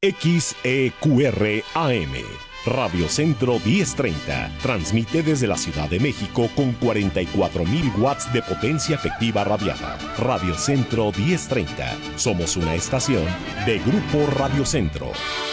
XEQR-AM, Radio Centro 1030, transmite desde la Ciudad de México con 44,000 watts de potencia efectiva radiada. Radio Centro 1030, somos una estación de Grupo Radio Centro.